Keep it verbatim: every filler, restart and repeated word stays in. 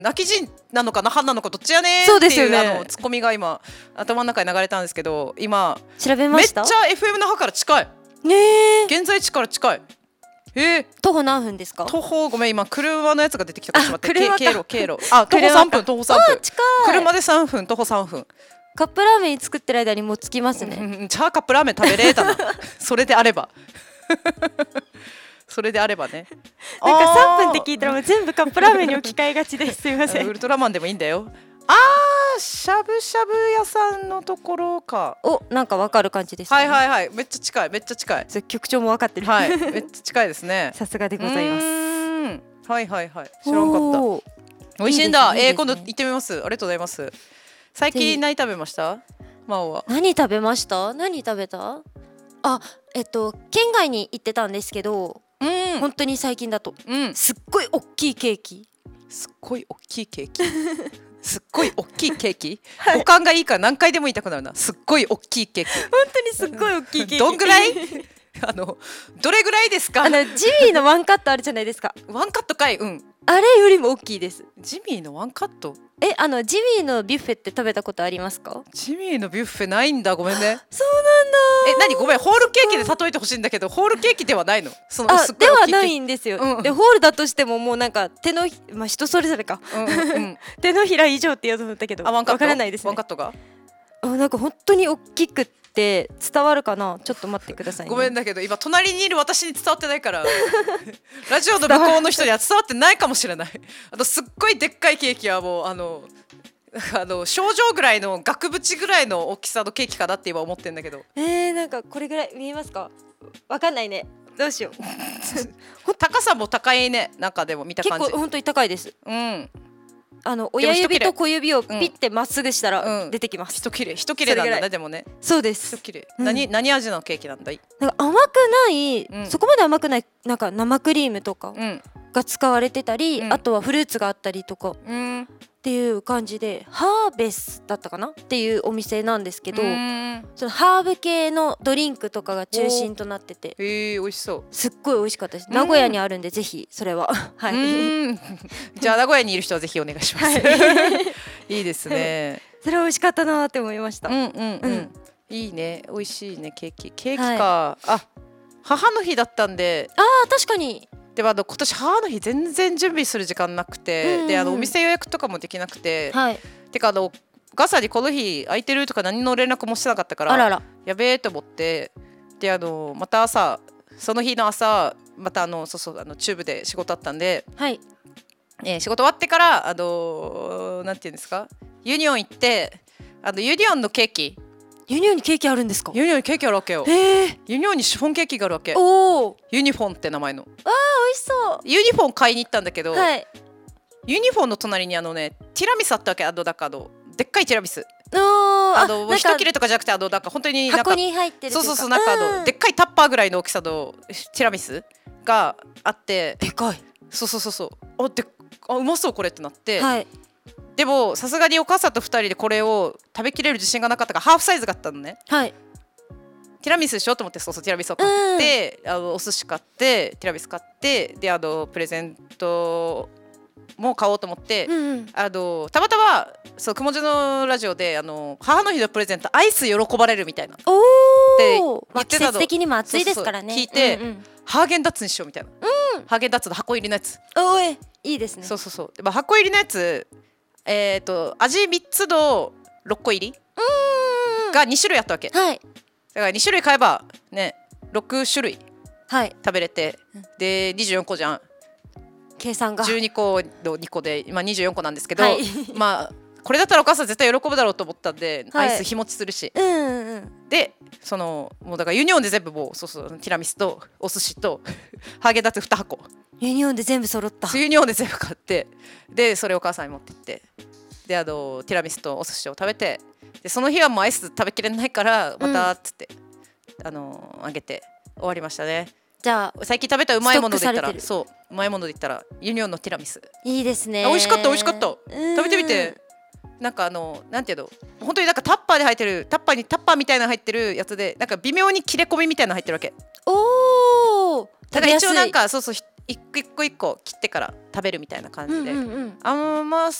泣き人なのか那覇なのかどっちやねそーっていううですよねあのツッコミが今頭の中に流れたんですけど、今調べまめっちゃした。 エフエム 那覇から近い。 ねえ。 現在地から近い。えー、 徒歩何分ですか？ 徒歩ごめん今車のやつが出てきたからちょっと待って。 あ車か経路経路あ徒歩車かさんぷん徒歩さんぷん。 近い。 車でさんぷん徒歩さんぷん。 カップラーメン作ってる間にもう着きますね。 うんチャーカップラーメン食べれたなそれであればそれであればね。 なんかさんぷんあーって聞いたらもう全部カップラーメンに置き換えがちです。すいません。 ウルトラマンでもいいんだよ。あーしゃぶしゃぶ屋さんのところか。 お、なんかわかる感じですね。 はいはいはいめっちゃ近いめっちゃ近い。 そう局長もわかってる。 はいめっちゃ近いですね。 さすがでございます。 うーんはいはいはい知らんかった。 おー美味しいんだ。 いいですねえー今度行ってみます。ありがとうございます。最ぜひ近何食べました？マオは。 何食べました？何食べた？あ、えっと県外に行ってたんですけど、 うん本当に最近だとうんすっごい大きいケーキ。 すっごい大きいケーキすっごい大きいケーキ、五感がいいから何回でも言いたくなるな。すっごい大きいケーキ本当にすっごい大きいケーキ。 どんぐらいあのどれぐらいですか？ あのジミーのワンカットあるじゃないですか。 ワンカットかい。うんあれよりも大きいです。 ジミーのワンカット。 え、あのジミーのビュッフェって食べたことありますか？ ジミーのビュッフェないんだ。ごめんね。 そうなんだ。 え何ごめんホールケーキで例えてほしいんだけどホールケーキではないの？そのあ、 すっごいでは大きいケーキないんですよ、 うんでホールだとしてももうなんか手のひまあ人それぞれか、 うんうんうん手のひら以上って言おうと思ったけどあワンカットわからないですね。 ワンカットがあ、なんか本当に大きくって伝わるかな。ちょっと待ってください、ね、 ごめんだけど今隣にいる私に伝わってないからラジオの向こうの人には伝わってないかもしれない。あとすっごいでっかいケーキはもうあのあの症状ぐらいの額縁ぐらいの大きさのケーキかなって今思ってんだけどえー、なんかこれぐらい見えますか？わかんないね。どうしよう。 高さも高いね。なんかでも見た結感じ構本当に高いです。 うんあの親指と小指をピうんッてまっすぐしたらうん出てきます。 一切れ一切れなんだそれぐらいね。でもねそうです一。切れ、 うん何何味のケーキなんだい？ なんか甘くない、 うんそこまで甘くないなんか生クリームとかうんが使われてたり、 うんあとはフルーツがあったりとかうんっていう感じでハーベスだったかなっていうお店なんですけど、 うんそのハーブ系のドリンクとかが中心となっててへえ美味しそうすっごい美味しかったです。 うん名古屋にあるんでぜひそれははうい。 ーんじゃあ名古屋にいる人はぜひお願いします、 はいい、いですね。 それは美味しかったなって思いました。 うんうんうん、 うんいいね美味しいねケーキケーキか、あ母の日だったんであー確かに。 でもあの今年母の日全然準備する時間なくて、 うんうんうんであのお店予約とかもできなくて、 はい。 てかあのお母さんにこの日空いてるとか何の連絡もしてなかったからあらら。 やべえと思って、であのまた朝その日の朝またあのそうそうあのチューブで仕事あったんで、 はい。 えー仕事終わってからあのなんていうんですかユニオン行ってあのユニオンのケーキユニオンにケーキあるんですか？ ユニオンにケーキあるわけよ。 へえ。 ユニオンにシフォンケーキがあるわけ。 おお。 ユニフォンって名前の美味しそう。 ユニフォン買いに行ったんだけど、 はい。 ユニフォンの隣にあのねティラミスあったわけ。あのだからあのでっかいティラミスおーあのなんか一切れとかじゃなくてあのなんか本当になんか箱に入ってるといか。 そうそうそうなんかあの、 うんでっかいタッパーぐらいの大きさのティラミスがあってでかい。 そうそうそうそうあであうまそうこれってなって、 はい。 でもさすがにお母さんとふたりでこれを食べきれる自信がなかったからハーフサイズがあったのね。 はい。 ティラミスでしょと思ってそうそうティラミスを買って、あのお寿司買ってティラミス買ってであのプレゼントも買おうと思って、 うんうん。 あのたまたまそうくもじのラジオであの母の日のプレゼントアイス喜ばれるみたいなおでお。まあ季言ってたの節的にも暑いですからね。 そうそう聞いてうんうんハーゲンダッツにしようみたいな、ハーゲンダッツの箱入りのやつ、 おいいいですね。 そうそうそうで、まあ、箱入りのやつえっ、と味みっつのろっこ入りがに種類あったわけだかはいらに種類買えばねろく種類はい。 食べれてでにじゅうよんこじゃん計算が。 じゅうにこのにこで今にじゅうよんこなんですけど、 はいまあこれだったらお母さん絶対喜ぶだろうと思ったんで、 はいアイス日持ちするしうんうんうん。 でそのもうだからユニオンで全部もうそうそうティラミスとお寿司とハーゲンダッツに箱ユニオンで全部揃った。 ユニオンで全部買ってでそれをお母さんに持ってってであのティラミスとお寿司を食べてでその日はもうアイス食べきれないからまたっつって、あのあげて終わりましたね。 じゃあ最近食べたうまいもので言ったらストックされてるそううまいもので言ったらユニオンのティラミスいいですね。 あ美味しかった美味しかったうん食べてみて。なんかあのなんていうの本当になんかタッパーで入ってるタッパーにタッパーみたいなの入ってるやつでなんか微妙に切れ込みみたいなの入ってるわけおお。 だから一応なんかそうそうひ一個一個一個切ってから食べるみたいな感じで、 うんうんうん、 甘